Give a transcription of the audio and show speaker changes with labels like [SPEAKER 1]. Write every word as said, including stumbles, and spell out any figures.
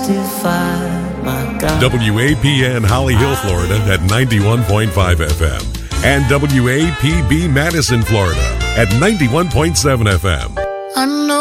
[SPEAKER 1] justify my God.
[SPEAKER 2] W A P N Holly Hill, Florida at ninety-one point five F M. And W A P B Madison, Florida at ninety-one point seven F M.
[SPEAKER 1] I know